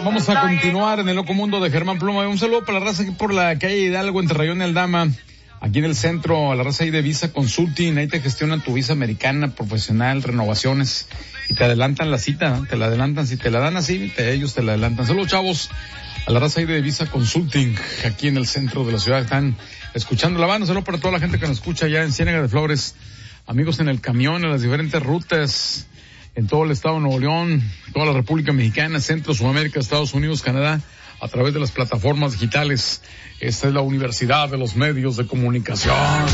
Vamos a continuar en el loco mundo de Germán Pluma. Un saludo para la raza aquí por la calle Hidalgo, entre Rayón y Aldama. Aquí en el centro, a la raza ahí de Visa Consulting, ahí te gestionan tu visa americana, profesional, renovaciones, y te adelantan la cita, ¿no? Te la adelantan, si te la dan así, ellos te la adelantan. Saludos, chavos, a la raza ahí de Visa Consulting, aquí en el centro de la ciudad, están escuchando la banda. Saludos para toda la gente que nos escucha allá en Ciénega de Flores, amigos en el camión, en las diferentes rutas, en todo el estado de Nuevo León, toda la República Mexicana, Centro, Sudamérica, Estados Unidos, Canadá, a través de las plataformas digitales. Esta es la Universidad de los Medios de Comunicación.